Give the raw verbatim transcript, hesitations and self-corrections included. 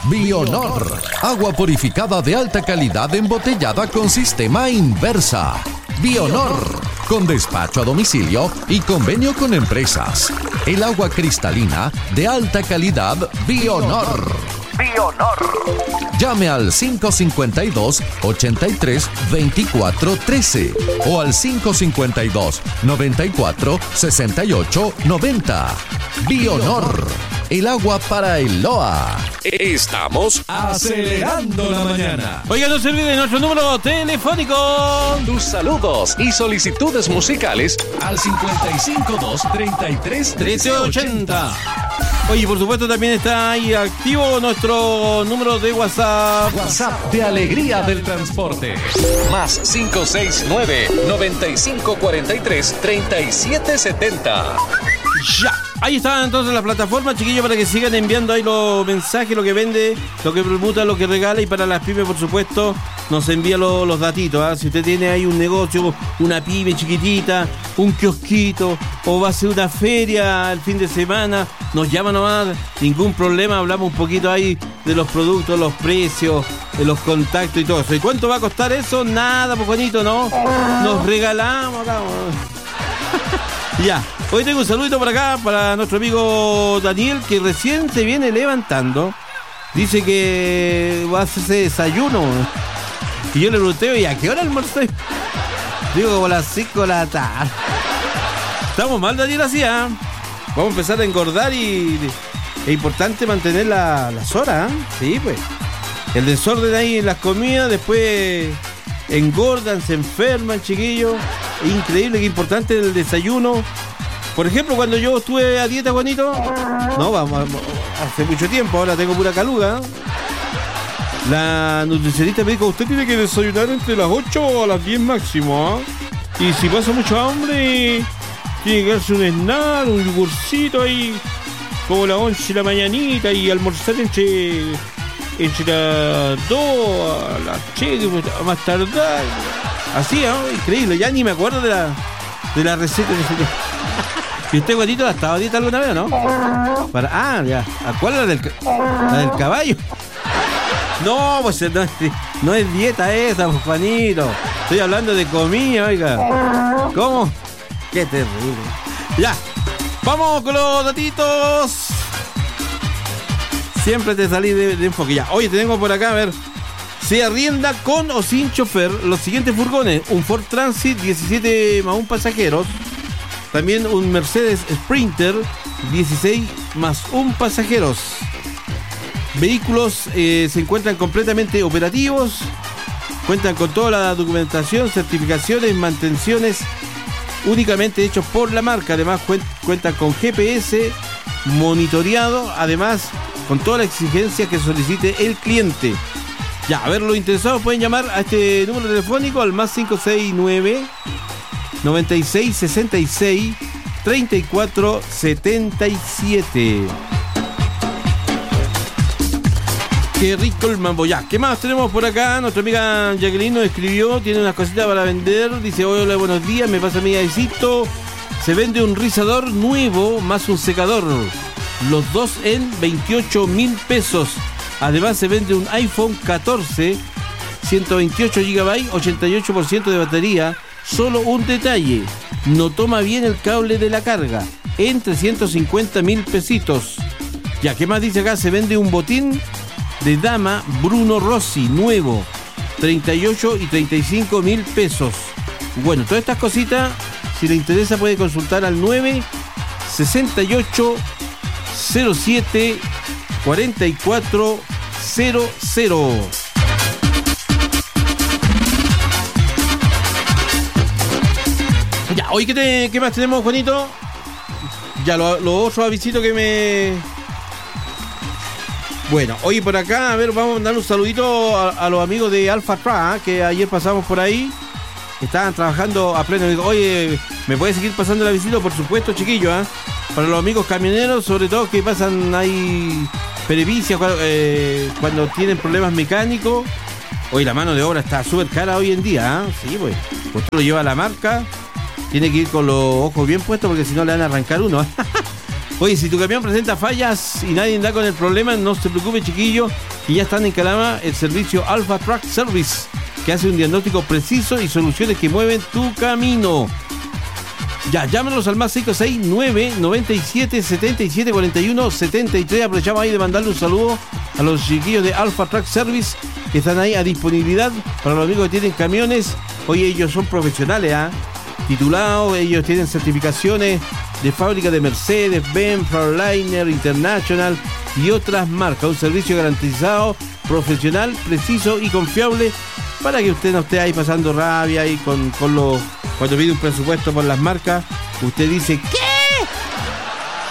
Bionor, agua purificada de alta calidad embotellada con sistema Inversa. Bionor, con despacho a domicilio y convenio con empresas. El agua cristalina de alta calidad Bionor. Bionor. Llame al cinco cinco dos, ochenta y tres, veinticuatro trece o al cinco cinco dos, noventa y cuatro, sesenta y ocho, noventa. Bionor, el agua para el L O A. Estamos acelerando la mañana. Oiga, no se olviden nuestro número telefónico. Tus saludos y solicitudes musicales al cincuenta y cinco dos, treinta y tres, trece ochenta. Oye, por supuesto también está ahí activo nuestro número de WhatsApp. WhatsApp de Alegría del Transporte. Más cinco seis nueve, noventa y cinco cuarenta y tres, treinta y siete setenta. Ya. Ahí está entonces la plataforma, chiquillos, para que sigan enviando ahí los mensajes, lo que vende, lo que permuta, lo que regala. Y para las pymes, por supuesto, nos envía lo, los datitos, ¿eh? Si usted tiene ahí un negocio, una pyme chiquitita, un kiosquito, o va a hacer una feria el fin de semana, nos llama nomás, ningún problema. Hablamos un poquito ahí de los productos, los precios, de los contactos y todo eso. ¿Y cuánto va a costar eso? Nada, pues Juanito, ¿no? Nos regalamos acá. Ya, hoy tengo un saludito por acá para nuestro amigo Daniel, que recién se viene levantando. Dice que va a hacerse desayuno. Y yo le pregunté, ¿y a qué hora almorcé? Digo, como a las cinco de la tarde. Estamos mal, Daniel, así, ¿eh? Vamos a empezar a engordar y es importante mantener la, las horas, ¿eh? Sí, pues. El desorden ahí en las comidas, después engordan, se enferman, chiquillos. Increíble, que importante el desayuno. Por ejemplo, cuando yo estuve a dieta, Juanito, no, vamos, vamos hace mucho tiempo, ahora tengo pura caluga. La nutricionista me dijo, usted tiene que desayunar entre las ocho o a las diez máximo, ¿eh? Y si pasa mucho hambre, tiene que darse un snack, un yogurcito ahí, como la once y la mañanita, y almorzar entre, entre las dos a las siete, más tardar. Así, ¿no? Increíble, ya ni me acuerdo de la, de la receta que se... ¿Y usted, Juanito, ha estado a dieta alguna vez, no? Para... Ah, ya. ¿A cuál? La del, la del caballo. No, pues no, no es dieta esa, pues, Juanito. Estoy hablando de comida, oiga. ¿Cómo? Qué terrible. Ya. Vamos con los datitos. Siempre te salí de, de enfoque. Ya. Oye, te tengo por acá, a ver. Se arrienda con o sin chofer los siguientes furgones: un Ford Transit diecisiete más un pasajeros, también un Mercedes Sprinter dieciséis más un pasajeros. Vehículos eh, se encuentran completamente operativos, cuentan con toda la documentación, certificaciones, mantenciones únicamente hechos por la marca. Además cuen- cuentan con G P S monitoreado, además con todas las exigencias que solicite el cliente. Ya, a ver, los interesados pueden llamar a este número telefónico al más cinco seis nueve, noventa y seis, sesenta y seis, treinta y cuatro setenta y siete. Qué rico el mambo. Ya, ¿qué más tenemos por acá? Nuestra amiga Jacqueline nos escribió, tiene unas cositas para vender. Dice, hola, buenos días, me pasa mi Gaisito. Se vende un rizador nuevo más un secador, los dos en veintiocho mil pesos. Además se vende un iPhone catorce, ciento veintiocho gigabytes, ochenta y ocho por ciento de batería. Solo un detalle, no toma bien el cable de la carga, en trescientos cincuenta mil pesitos. Ya, ¿qué más dice acá? Se vende un botín de dama Bruno Rossi, nuevo, treinta y ocho y treinta y cinco mil pesos. Bueno, todas estas cositas, si le interesa puede consultar al nueve sesenta y ocho cero siete cuarenta y cuatro cero cero. Ya, hoy ¿qué, te, ¿qué más tenemos, Juanito? Ya, los lo otros avisitos que me... Bueno, hoy por acá, a ver, vamos a mandar un saludito a, a los amigos de Alfa Tra, ¿eh? Que ayer pasamos por ahí. Estaban trabajando a pleno. Oye, ¿me puede seguir pasando el avisito? Por supuesto, chiquillos, ¿eh? Para los amigos camioneros, sobre todo que pasan ahí perevicias cuando, eh, cuando tienen problemas mecánicos. Hoy la mano de obra está súper cara hoy en día, ¿eh? Sí, pues. Usted lo lleva a la marca, tiene que ir con los ojos bien puestos porque si no le van a arrancar uno. Oye, si tu camión presenta fallas y nadie anda con el problema, no se preocupe, chiquillo, que ya están en Calama el servicio Alpha Truck Service, que hace un diagnóstico preciso y soluciones que mueven tu camino. Ya, llámenos al más cinco seis nueve, noventa y siete, setenta y siete, cuarenta y uno, setenta y tres. Aprovechamos ahí de mandarle un saludo a los chiquillos de Alpha Truck Service que están ahí a disponibilidad para los amigos que tienen camiones. Oye, ellos son profesionales, ¿ah? ¿eh? Titulados, ellos tienen certificaciones de fábrica de Mercedes, Benz, Freightliner, International y otras marcas. Un servicio garantizado, profesional, preciso y confiable para que usted no esté ahí pasando rabia y con, con los... Cuando pide un presupuesto por las marcas, usted dice, ¿qué